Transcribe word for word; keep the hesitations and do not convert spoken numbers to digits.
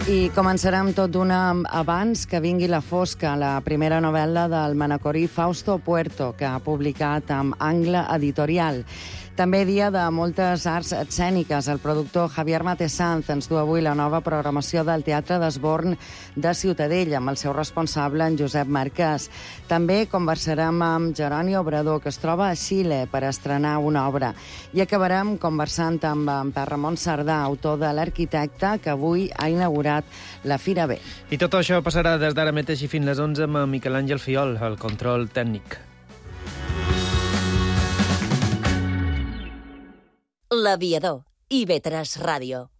I començarem tot d'una abans que vingui la fosca, la primera novel·la del manacorí Fausto Puerto, que ha publicat amb Angle Editorial. També dia de moltes arts escèniques. El productor Javier Matesanz ens du avui la nova programació del Teatre d'Esborn de Ciutadella, amb el seu responsable, en Josep Marquès. També conversarem amb Jeroni Obrador, que es troba a Xile per estrenar una obra. I acabarem conversant amb, amb Ramon Sardà, autor de L'arquitecte, que avui ha inaugurat la Fira B. I tot això passarà des d'ara mateix i fins les onze amb Miquel Àngel Fiol, el control tècnic. L'Aviador, I V tres Ràdio.